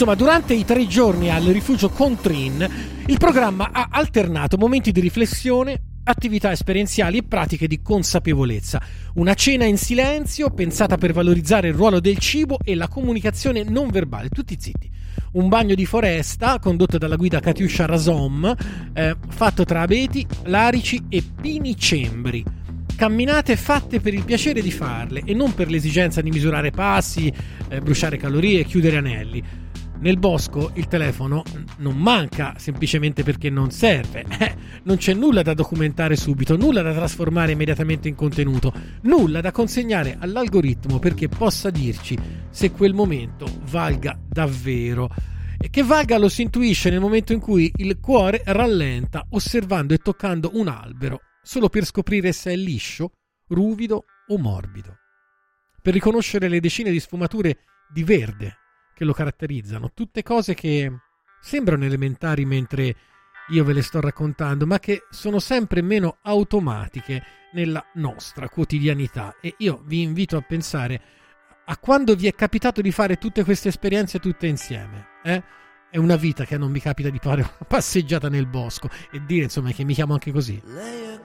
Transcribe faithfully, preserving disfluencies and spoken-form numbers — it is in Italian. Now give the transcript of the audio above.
Insomma, durante i tre giorni al rifugio Contrin, il programma ha alternato momenti di riflessione, attività esperienziali e pratiche di consapevolezza. Una cena in silenzio pensata per valorizzare il ruolo del cibo e la comunicazione non verbale. Tutti zitti. Un bagno di foresta condotto dalla guida Katiuscia Razom, eh, fatto tra abeti, larici e pini cembri. Camminate fatte per il piacere di farle e non per l'esigenza di misurare passi, eh, bruciare calorie e chiudere anelli. Nel bosco il telefono non manca semplicemente perché non serve. Eh, non c'è nulla da documentare subito, nulla da trasformare immediatamente in contenuto, nulla da consegnare all'algoritmo perché possa dirci se quel momento valga davvero. E che valga lo si intuisce nel momento in cui il cuore rallenta osservando e toccando un albero, solo per scoprire se è liscio, ruvido o morbido. Per riconoscere le decine di sfumature di verde che lo caratterizzano, tutte cose che sembrano elementari mentre io ve le sto raccontando, ma che sono sempre meno automatiche nella nostra quotidianità. E io vi invito a pensare a quando vi è capitato di fare tutte queste esperienze tutte insieme. Eh? È una vita che non mi capita di fare una passeggiata nel bosco e dire insomma che mi chiamo anche così.